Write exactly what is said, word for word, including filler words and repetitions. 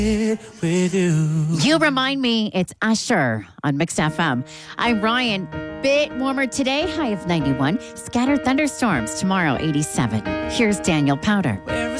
with you. You remind me, it's Usher on Mixed F M. I'm Ryan. Bit warmer today, high of ninety-one. Scattered thunderstorms tomorrow, eighty-seven. Here's Daniel Powder. Where